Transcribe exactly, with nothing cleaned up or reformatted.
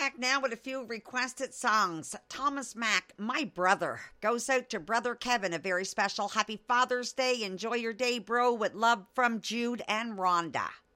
back now with a few requested songs. Thomas Mack, My Brother, goes out to Brother Kevin. A very special Happy Father's Day. Enjoy your day, bro, with love from Jude and Rhonda.